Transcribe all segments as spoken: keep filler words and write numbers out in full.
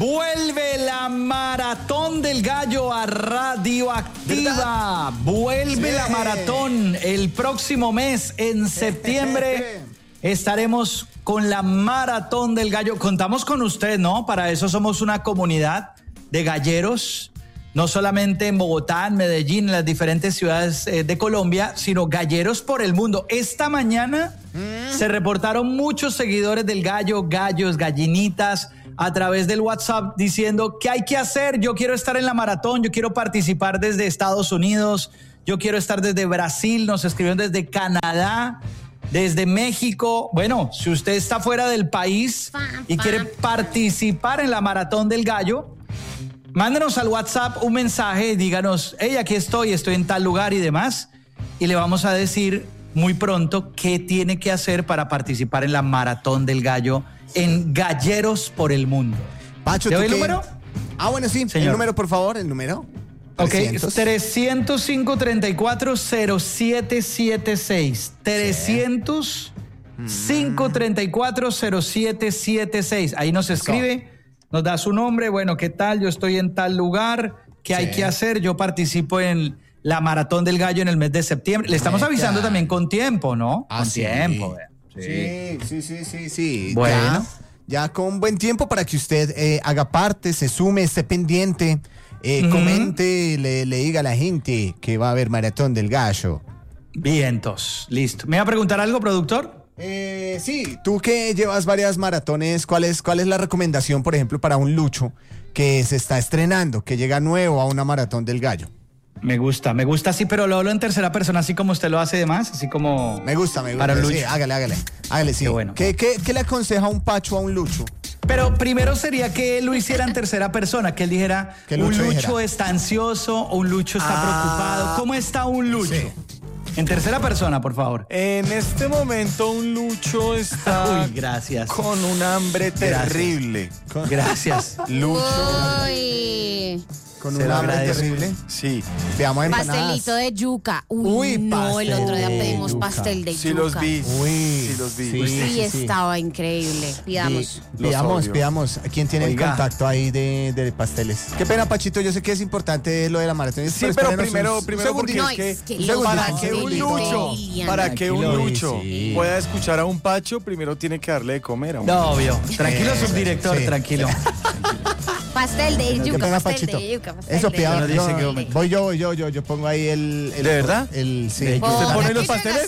Vuelve la Maratón del Gallo a Radioactiva. ¿Verdad? Vuelve sí. la maratón el próximo mes, en septiembre. Estaremos con la Maratón del Gallo. Contamos con usted, ¿no? Para eso somos una comunidad de galleros, no solamente en Bogotá, en Medellín, en las diferentes ciudades eh, de Colombia, sino galleros por el mundo. Esta mañana mm. se reportaron muchos seguidores del gallo, gallos, gallinitas, a través del WhatsApp diciendo ¿qué hay que hacer? Yo quiero estar en la maratón, yo quiero participar desde Estados Unidos, yo quiero estar desde Brasil, nos escribieron desde Canadá, desde México. Bueno, si usted está fuera del país y quiere participar en la Maratón del Gallo, mándenos al WhatsApp un mensaje, díganos, hey, aquí estoy, estoy en tal lugar y demás, y le vamos a decir muy pronto qué tiene que hacer para participar en la Maratón del Gallo en Galleros por el Mundo. Pacho, ¿te doy el número? Ah, bueno, sí. Señor. El número, por favor, el número. Ok, trescientos cinco, treinta y cuatro, cero siete siete seis. trescientos cinco, treinta y cuatro, cero siete siete seis. Ahí nos escribe, nos da su nombre. Bueno, ¿qué tal? Yo estoy en tal lugar. ¿Qué sí. hay que hacer? Yo participo en la Maratón del Gallo en el mes de septiembre. Le estamos avisando ya. también con tiempo, ¿no? Ah, con sí. tiempo. Sí, sí, sí, sí, sí. Bueno. Ya, ya con buen tiempo para que usted eh, haga parte, se sume, esté pendiente, eh, uh-huh. comente, le, le diga a la gente que va a haber Maratón del Gallo. Vientos, listo. ¿Me va a preguntar algo, productor? Eh, sí, tú que llevas varias maratones, ¿cuál es, cuál es la recomendación, por ejemplo, para un lucho que se está estrenando, que llega nuevo a una Maratón del Gallo? Me gusta, me gusta así, pero lo hablo en tercera persona, así como usted lo hace de más, así como... Me gusta, me gusta, para sí, hágale, hágale, hágale, sí. Qué bueno. ¿Qué, qué, ¿Qué le aconseja un Pacho a un lucho? Pero primero sería que él lo hiciera en tercera persona, que él dijera, un lucho dijera? está ansioso o un lucho está ah, preocupado. ¿Cómo está un lucho? Sí. En tercera persona, por favor. En este momento un lucho está Uy, gracias. con un hambre terrible. Gracias. Lucho. Uy. Con un hambre terrible. Sí. Veamos empanadas. Pastelito de yuca. Uy, Uy no, el otro día pedimos pastel de sí yuca. Los vi. Uy, sí los vi. Sí, sí, sí estaba sí. increíble. Pidamos. Y, pidamos, pidamos. ¿Quién tiene Oiga. el contacto ahí de, de pasteles? Qué pena, Pachito, yo sé que es importante lo de la maratón. Sí, pero, pero primero, un, primero porque no, es que, es que para que un lucho, para que un lucho sí. pueda escuchar a un Pacho, primero tiene que darle de comer a un No, obvio. Tranquilo, eh, subdirector, sí. tranquilo. Pastel de yuca, pena, pastel Pachito. de yuca, pastel Eso, de pida, yuca. no, no, no, voy yo, voy yo, yo, yo pongo ahí el... el ¿De verdad? El, sí. ¿Usted pone los pasteles?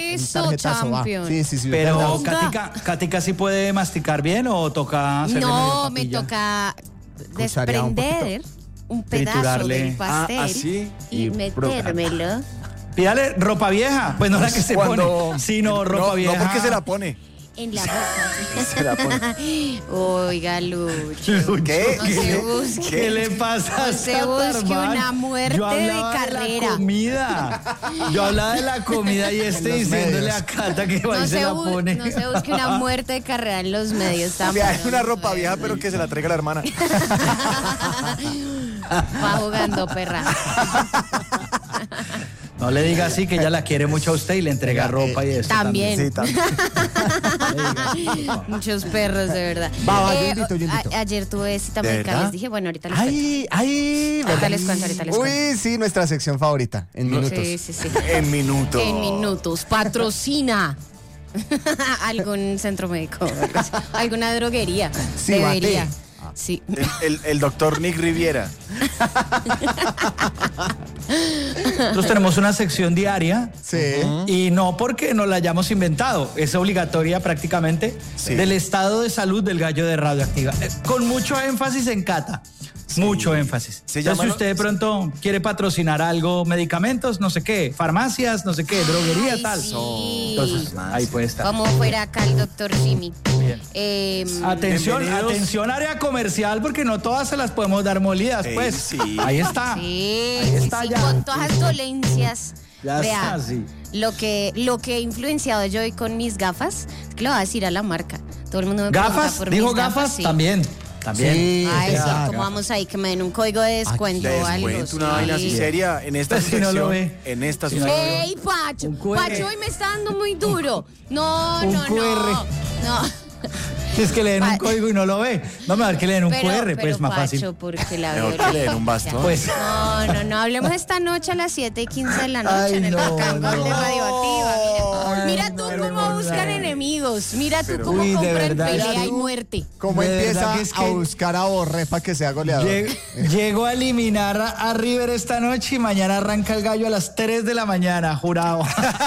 Sí, sí, sí. Pero, Katica, Katica, ¿sí puede masticar bien o toca hacerle No, me toca desprender un, un pedazo Triturarle. del pastel ah, ¿así? y, y metérmelo. Pídale ropa vieja, pues no la que se Cuando, pone, sino ropa no, vieja. No, porque se la pone. En la boca. Se la pone. Oiga, Lucho. ¿Qué? No se busque. ¿Qué le pasa? No se busque una muerte de carrera. De la comida. Yo hablaba de la comida y este diciéndole medios. a Cata que va no y se, se la pone. No se busque una muerte de carrera en los medios tampoco. Es una ropa vieja, pero que se la traiga la hermana. Va jugando, perra. No le diga así, que ella la quiere mucho a usted y le entrega eh, ropa y eso. También. también. Sí, también. Muchos perros, de verdad. Va, va, eh, yo invito, yo invito. A, ayer tuve cita médica, les dije, bueno, ahorita les cuento. Ay, ay. Ahorita les cuento, ahorita les cuento. Uy, sí, nuestra sección favorita, en minutos. Sí, sí, sí. En minutos. En minutos. Patrocina. Algún centro médico, alguna droguería. Sí, debería. Bate. Sí. El, el, el doctor Nick Riviera. Nosotros tenemos una sección diaria. Sí. Uh-huh. Y no porque nos la hayamos inventado, es obligatoria prácticamente sí. del estado de salud del gallo de Radioactiva. Eh, con mucho énfasis en Cata. Sí. Mucho énfasis. Se Entonces, llama, si usted de pronto quiere patrocinar algo, medicamentos, no sé qué, farmacias, no sé qué, droguería, Ay, tal. Sí. Entonces, ahí puede estar. Como fuera acá el doctor Jimmy. Bien. Eh, atención, atención área comercial, porque no todas se las podemos dar molidas, Ey, pues. Sí. Ahí está. Sí, ahí está sí, ya. con todas las dolencias. Ya Vea, está, sí. lo que, lo que he influenciado yo hoy con mis gafas, es que le voy a decir a la marca. Todo el mundo me ¿Gafas? pregunta por ¿Dijo mis gafas? gafas. Sí. También. También. Sí, Ay, sí, claro. como vamos ahí, que me den un código de descuento o algo. Descuento, una sí. vaina así seria en esta Pues si sección. no lo ve. En esta Si sección. no lo ve. ¡Ey, Pacho! Un Q R. Pacho hoy me está dando muy duro. No, Un no, Q R. no. No. Es que le den un código y no lo ve. No, mejor que le den un pero, Q R, pero pues más Pacho, fácil. Porque la Mejor que le den un bastón. Pues, No, no, no. Hablemos esta noche a las siete y quince de la noche Ay, en el no, Bacangol de no. Radioactiva. Mira, Ay, mira tú no, cómo no, buscan no. enemigos. Mira tú Pero- cómo Uy, de compran verdad. pelea Mira y tú. muerte. ¿Cómo De empieza verdad que es a que- buscar a Borré para que sea goleador? Lleg- Llego a eliminar a River esta noche y mañana arranca el gallo a las tres de la mañana, jurado.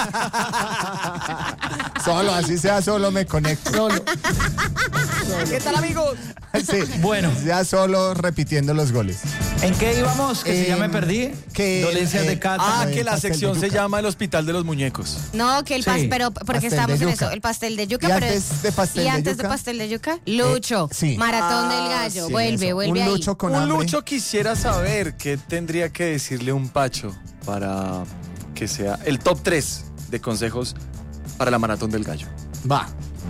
Solo, así sea, solo me conecto. Solo. ¿Qué tal, amigos? Sí. Bueno. Ya solo repitiendo los goles. ¿En qué íbamos? Que si ya Eh, me perdí. que- Dolencias eh, de cata. Ah, el que la pastel de sección se yuca. llama El Hospital de los Muñecos. No, que el Sí. pastel, pero porque Pastel estamos de en yuca. eso, el pastel de yuca. Y pero antes de pastel y de antes yuca, de pastel de yuca, Lucho, sí. Maratón Ah, del Gallo, sí, vuelve, eso. vuelve Un ahí. Lucho con Un hambre. Lucho quisiera saber qué tendría que decirle un Pacho para que sea el top tres de consejos para la Maratón del Gallo. Va.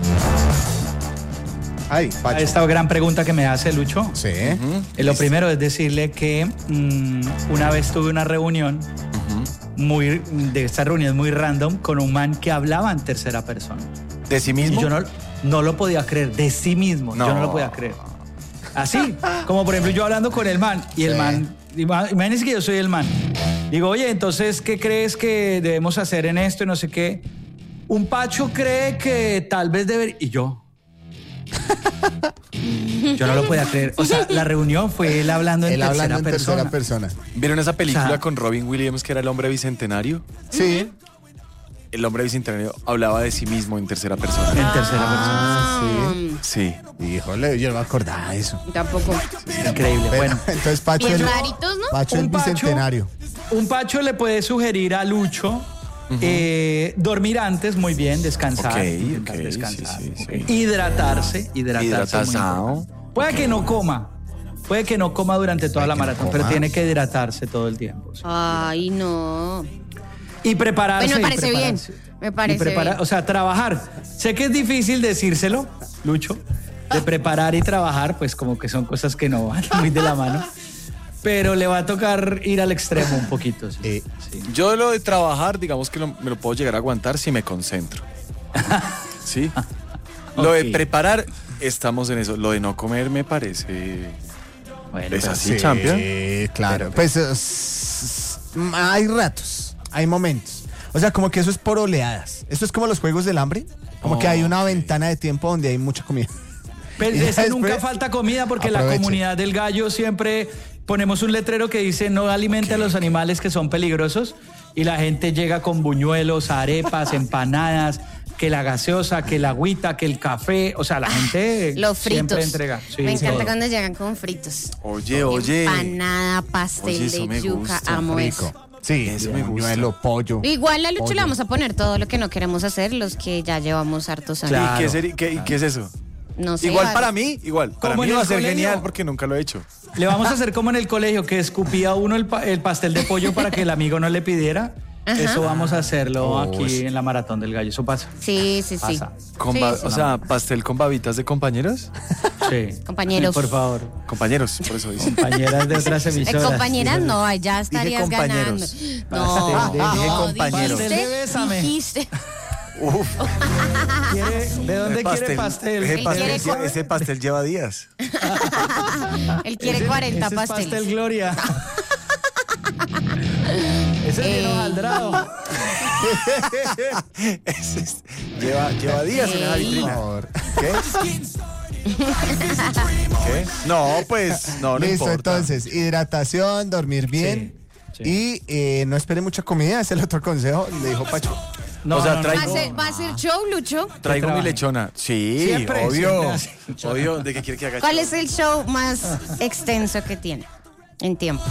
Ay, A Pacho. esta gran pregunta que me hace Lucho. Sí. Ujú. Eh, Lo primero es decirle que mm, una vez tuve una reunión muy de estas reuniones muy random con un man que hablaba en tercera persona. ¿De sí mismo? Y yo no, no lo podía creer, de sí mismo. Yo no No. lo podía creer. Así, como por ejemplo yo hablando con el man y el Sí. man, ima- imagínense que yo soy el man. Digo, oye, entonces, ¿qué crees que debemos hacer en esto y no sé qué? Un Pacho cree que tal vez debería... Y yo... Yo no lo podía creer. O sea, la reunión fue él hablando en Él tercera hablando en persona. tercera persona. ¿Vieron esa película O sea- con Robin Williams que era el hombre bicentenario? Sí. El hombre bicentenario hablaba de sí mismo en tercera persona. En tercera persona. Ah, sí. Sí. Híjole, yo no me acordaba de eso. Tampoco. Increíble. Pero, Bueno, entonces Pacho Bien el, raritos, ¿no? Pacho el Un Pacho- bicentenario. un Pacho le puede sugerir a Lucho eh, dormir antes, muy bien, descansar. Ok, intentar ok, descansar, sí, sí, ok. sí. Hidratarse, hidratarse. muy Hidratazao. importante. Puede que no coma, puede que no coma durante toda Puede la que no maratón, coma. pero tiene que hidratarse todo el tiempo. sí. Ay, no. Y prepararse. Bueno, me y parece bien. prepararse. Me Y parece prepara- bien. O sea, trabajar. Sé que es difícil decírselo, Lucho, de preparar y trabajar, pues como que son cosas que no van muy de la mano. Pero le va a tocar ir al extremo un poquito. Sí. Eh, Sí. Yo lo de trabajar, digamos que lo- me lo puedo llegar a aguantar si me concentro. ¿Sí? Lo de Ok. preparar, estamos en eso. Lo de no comer me parece... Bueno, Es pero- así, champion. claro. Pues eh, s- s- hay ratos, hay momentos. O sea, como que eso es por oleadas. Esto es como los juegos del hambre. Como que hay una Ok. ventana de tiempo donde hay mucha comida. Pero Y es que después- nunca falta comida porque la Aproveche. comunidad del gallo siempre ponemos un letrero que dice no alimente a los animales que son peligrosos y la gente llega con buñuelos, arepas, empanadas, que la gaseosa, que la agüita, que el café, o sea, la gente Los fritos. siempre entrega. Sí, Me encanta todo. cuando llegan con fritos. Oye, oye. Empanada, pastel Oye, eso de me yuca, gusta, amo eso. Rico. Sí, Eso me gusta. buñuelo, pollo. Igual a Lucho Pollo. le vamos a poner todo lo que no queremos hacer, los que ya llevamos hartos años. Claro. ¿Y qué, seri- qué- y qué es eso? No sé. Igual va- para mí, igual. Para Como mí en va a el ser colegio. genial porque nunca lo he hecho. Le vamos a hacer como en el colegio, que escupía uno el, pa- el pastel de pollo para que el amigo no le pidiera. Eso vamos a hacerlo aquí en la Maratón del Gallo. Eso pasa. Sí, sí, sí. Pasa. Con Sí, ba- sí. O sea, pastel con babitas de compañeros. Sí. Compañeros. Por favor. Compañeros, por eso dice. Compañeras de otras Eh, emisoras. compañeras, no, ay, ya estarías ganando. compañeros. No, Pastel de- no, dije compañeros. Pastel de bésame. dijiste. Uf, ¿Quiere- ¿De dónde ese quiere pastel? Ese Él pastel, quiere lle- co- ese pastel lleva días. Él quiere Ese- cuarenta ese es pasteles. pastel Gloria. Ese es bien Ey. hojaldrado. Ese es- lleva, lleva días en esa Ey. vitrina. Por favor. ¿Qué? ¿Qué? No, pues no, no Listo, importa. entonces, hidratación, dormir bien. Sí, Y eh, no espere mucha comida, es el otro consejo, le dijo Pacho. No, O sea, no, no, trae- ¿Va a no. ser, va a ser show, Lucho? Traigo mi trabaje. lechona. Sí, Siempre, obvio. siempre hace. Obvio, ¿de qué quiere que haga? ¿Cuál show? es el show más extenso que tiene en tiempo?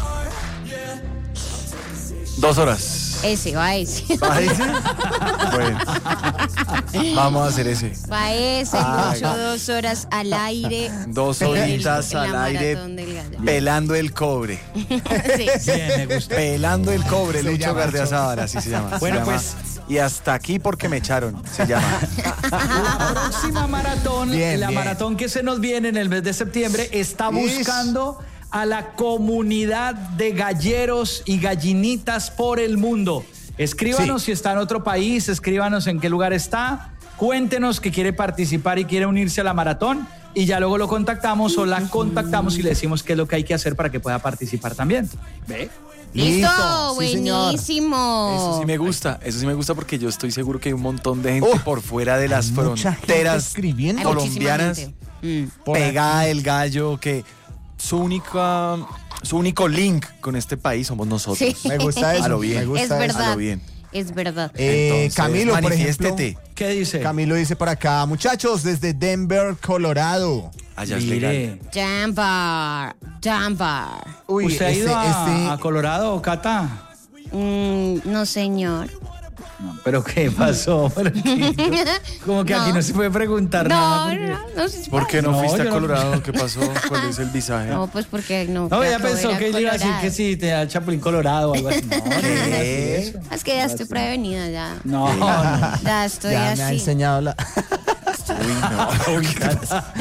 Dos horas. Ese, va ese. ¿Va ese? Bueno, vamos a hacer ese. Va ese, Ay. Lucho, dos horas al aire. Dos en el- horitas en la al aire Maratón del Gallo. pelando el cobre. Sí. Bien, me gusta. Pelando el cobre, Se Lucho llama el Gardeazabal, así se llama. Se Bueno, llama. pues. Y hasta aquí porque me echaron, se llama. La próxima maratón, Bien, la bien. maratón que se nos viene en el mes de septiembre, está Ish. buscando a la comunidad de galleros y gallinitas por el mundo. Escríbanos Sí. si está en otro país, escríbanos en qué lugar está, cuéntenos que quiere participar y quiere unirse a la maratón y ya luego lo contactamos o la contactamos y le decimos qué es lo que hay que hacer para que pueda participar también. ¿Ve? Listo, sí, señor. buenísimo. Eso sí me gusta, eso sí me gusta porque yo estoy seguro que hay un montón de gente Oh, por fuera de las mucha gente fronteras escribiendo. Hay muchísima colombianas, gente. Mm. Por pegada del gallo, que su única, su único link con este país somos nosotros. Sí. Me gusta eso. A lo bien. Me gusta Es eso. verdad. A lo bien. Es verdad. Eh, Entonces, Camilo, por ejemplo. manifiéstete. ¿Qué dice? Camilo dice por acá, muchachos, desde Denver, Colorado. Allá es legal. Mire, Jambar. Jambar. Uy, ¿usted ha ido este- a, este- a Colorado, Cata? Mm, no, señor. No, ¿pero qué pasó? Pero, como que No. aquí no se puede preguntar nada. No, porque- no, no sé. ¿Por qué no, No, fuiste yo a no- Colorado? ¿Qué pasó? ¿Cuál es el visaje? No, pues porque no. No, ella acabo de pensó ir a que le iba a decir Colorado. que sí, te da Chapulín Colorado o algo así. No, no, no, ¿Qué? eso. Es que ya estoy prevenida, ya. No, no. Ya estoy ya me ha así. enseñado la... Uy, no. Uy, ¿qué te pasa?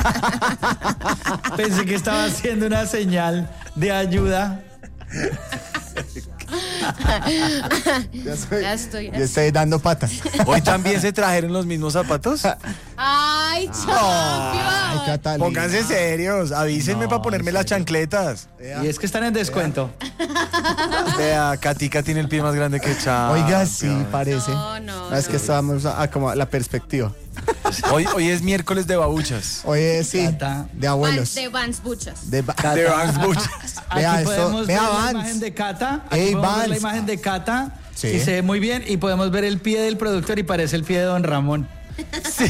Pensé que estaba haciendo una señal de ayuda. Ya estoy, Ya estoy ya estoy dando pata. Hoy también se trajeron los mismos zapatos. ¡Ay, Ay, champion! Catalina. Pónganse serios, avísenme No, para ponerme las chancletas. Y es que están en descuento. Vea, Katica tiene el pie más grande que Chao. Oiga, sí, parece. No, no, Es que estábamos a, a como la perspectiva. Hoy, hoy es miércoles de babuchas. Oye, sí, Cata. de abuelos. De Vans Buchas. De ba- De Vans Buchas. Vea Aquí esto, podemos vea ver la Vans. imagen de Cata. Aquí Ey, podemos ver la Vans. imagen de Cata. Sí. Y se ve muy bien. Y podemos ver el pie del productor y parece el pie de Don Ramón. Sí.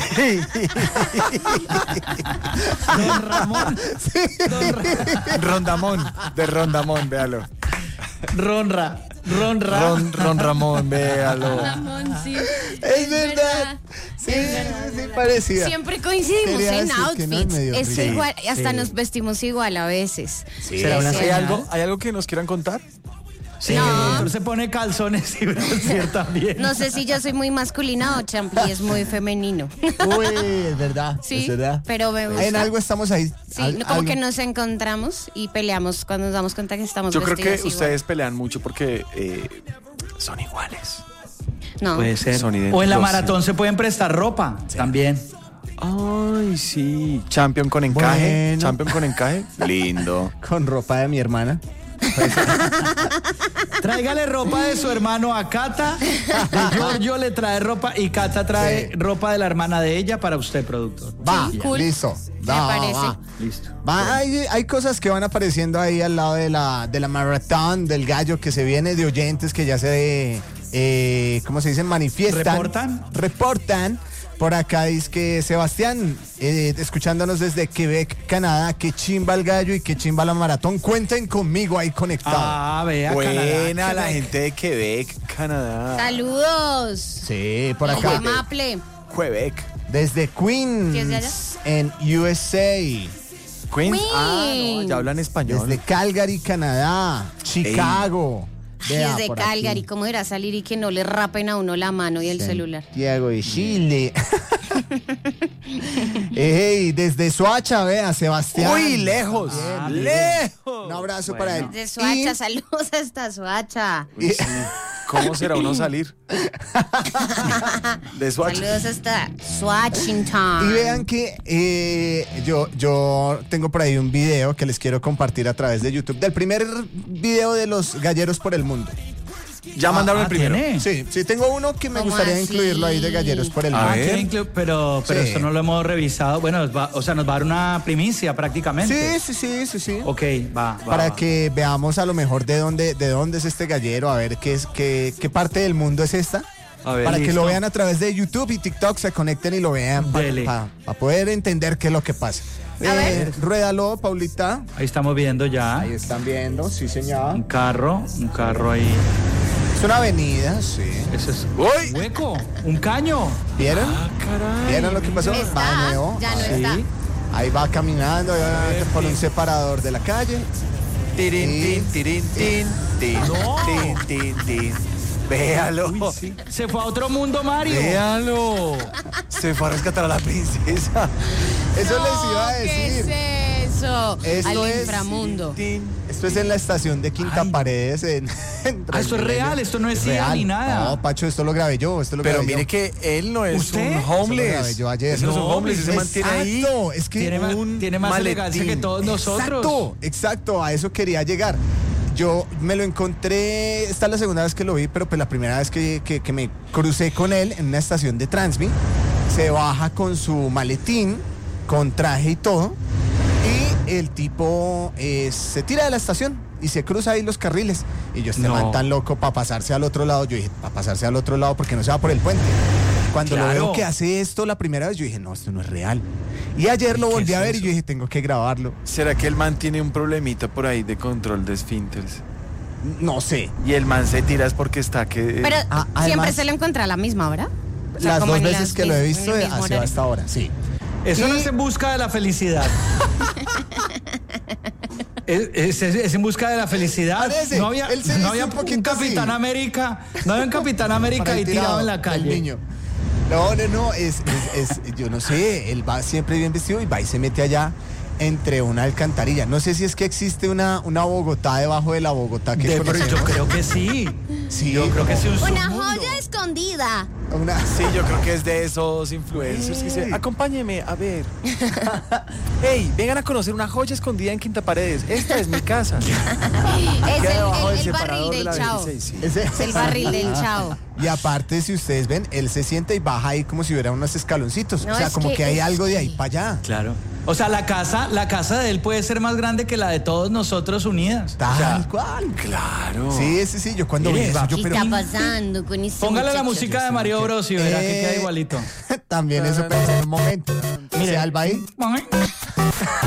Don Ramón. Don Ra- Rondamón, de Rondamón, véalo. Ronra. Ronra. Ron, Ron Ramón, véalo. Ramón, sí. Es verdad. Sí, es verdad, sí, es verdad. parecida. Siempre coincidimos Quería en decir que no, outfits. me dio es risa. igual, hasta sí. nos vestimos igual a veces. ¿Será una Sí. ¿Hay señal? algo, ¿Hay algo que nos quieran contar? Sí, No. el productor se pone calzones y brasier también. No sé si yo soy muy masculina o Champli es muy femenino. Uy, es verdad. Sí, es verdad. pero me gusta. En algo estamos ahí. Sí, al- no, como algo. que nos encontramos y peleamos cuando nos damos cuenta que estamos Yo creo que vestidos igual. ustedes pelean mucho porque eh, son iguales. No. Puede ser. Son O en la idénticos, maratón se pueden prestar ropa también. Ay, sí. Champion con encaje. Bueno. Champion con encaje. Lindo. Con ropa de mi hermana. Tráigale ropa de su hermano a Cata. De Giorgio le trae ropa y Cata trae Sí. ropa de la hermana de ella para usted, productor. Va, Sí, cool. listo. Me Va, parece. va. Listo. Va, hay, hay cosas que van apareciendo ahí al lado de la, de la maratón del gallo que se viene de oyentes que ya se, eh, ¿cómo se dicen? Manifiestan. ¿Reportan? Reportan. Por acá dice que Sebastián, eh, escuchándonos desde Quebec, Canadá, que chimba el gallo y que chimba la maratón. Cuenten conmigo ahí conectado. Ah, vea, Buena Canadá, la Quebec. gente de Quebec, Canadá. Saludos. Sí, por Desde acá. Maple. Quebec. Desde Queens, ¿Sí es de allá? en U S A. Queens. Ah, no, Queens. ya hablan español. Desde Calgary, Canadá. Chicago. Vea, Desde por Calgary, aquí. ¿cómo era salir y que no le rapen a uno la mano y el celular? Santiago de Chile. Ey, desde Soacha, vea, Sebastián. Uy, lejos. Ah, lejos. Un abrazo para él. De Soacha, Y- saludos hasta Soacha. y- ¿Cómo será uno salir? De Swatch. Saludos hasta Swatchington. Y vean que eh, yo, yo tengo por ahí un video que les quiero compartir a través de YouTube, del primer video de los galleros por el mundo. Ya mandaron Ah, el primero. ¿tiene? Sí, sí, tengo uno que me ¿Cómo gustaría así? incluirlo ahí de galleros por el A mundo. Ah, ver. quiere inclu- pero, pero Sí. esto no lo hemos revisado. Bueno, nos va- o sea, nos va a dar una primicia prácticamente. Sí, sí, sí, sí, sí. Ok, va, va. Para va. que veamos a lo mejor de dónde, de dónde es este gallero, a ver qué es, qué, qué parte del mundo es esta. A ver, Para que listo. lo vean a través de YouTube y TikTok, se conecten y lo vean Dele. para poder entender qué es lo que pasa. A ver. Ruédalo, Paulita. Ahí estamos viendo ya Ahí están viendo, sí, un señor. carro, un carro ahí. Es una avenida, sí. Eso es ¡Uy! hueco, un caño. ¿Vieron? Ah, caray. ¿Vieron lo que pasó? Está, Va de nuevo. ya no Ahí. está. Ahí va caminando, ahí va por un separador de la calle. Tirin, Sí. tin, tirin, tin, tin, tin, tin, tin. Véalo. Se fue a otro mundo, Mario. Véalo. Se fue a rescatar a la princesa. Eso No, les iba a ¿qué decir. es Eso, Esto al es- inframundo. Esto es en la estación de Quinta Ay. Paredes. En, en Ah, esto es Transmilenio. real, esto no es I A ni nada. No, Pacho, esto lo grabé yo. Esto lo Pero grabé mire yo. que él no es ¿Usted? un Eso lo grabé homeless. yo ayer. Ese no es un No, homeless, ese es- mantiene ahí. Exacto, es que Tiene, ma- un tiene más maletín. elegancia que todos nosotros. Exacto, exacto, a eso quería llegar. Yo me lo encontré, esta es la segunda vez que lo vi, pero pues la primera vez que, que- que me crucé con él en una estación de Transmi, se baja con su maletín, con traje y todo, y el tipo eh, se tira de la estación y se cruza ahí los carriles. Y yo, este No. man tan loco para pasarse al otro lado, yo dije, para pasarse al otro lado porque no se va por el puente. Cuando lo Claro. veo que hace esto la primera vez, yo dije, no, esto no es real. Y ayer lo ¿Qué volví es a ver eso? y yo dije, tengo que grabarlo. ¿Será que el man tiene un problemita por ahí de control de esfínteres? No sé. Y el man se tira es porque está que... Pero Ah, siempre además- se lo encuentra a la misma hora. O sea, Las como dos en veces las que lo he mis- visto en el ha mismo sido horario. hasta ahora, sí. Eso no Y- es en busca de la felicidad. es, es- es en busca de la felicidad. Parece, no había, él se no viste había un un poquito Capitán así. América. No había un Capitán América Para ahí el tirado en la del calle. niño. No, no, no, es, es, es- yo no sé, él va siempre bien vestido y va y se mete allá entre una alcantarilla. No sé si es que existe una, una Bogotá debajo de la Bogotá que De- pero yo conocemos. creo que sí. Sí, yo creo que sí. Un Una submundo. joya escondida. Una- Sí, yo creo que es de esos influencers que dicen, acompáñeme a ver. Hey, vengan a conocer una joya escondida en Quinta Paredes. Esta es mi casa. Es Queda debajo el, del el, el separador barril de del la chao. veintiséis, sí. ese- Es el barril del chao. Y aparte, si ustedes ven, él se sienta y baja ahí como si hubiera unos escaloncitos. No, o sea, es como que que, hay es- algo de ahí sí. para allá. Claro. O sea, la casa, la casa de él puede ser más grande que la de todos nosotros unidas. Tal sea, cual. Claro. Sí, sí, sí, yo cuando Mire, vi eso, va. yo, ¿Qué pero está pasando con ese Póngale la muchacho? música de Mario Bros y verá que Eh, queda igualito. también eso pensé en un momento. Mire. Mire, Alba ahí.